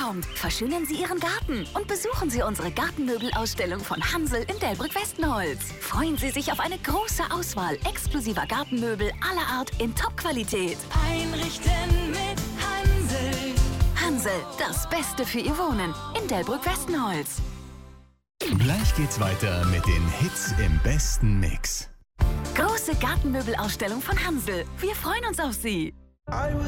kommt, verschönern Sie Ihren Garten und besuchen Sie unsere Gartenmöbelausstellung von Hansel in Delbrück-Westnholz. Freuen Sie sich auf eine große Auswahl exklusiver Gartenmöbel aller Art in Top-Qualität. Einrichten mit Hansel. Hansel, das Beste für Ihr Wohnen in Delbrück-Westnholz. Gleich geht's weiter mit den Hits im besten Mix. Große Gartenmöbelausstellung von Hansel. Wir freuen uns auf Sie.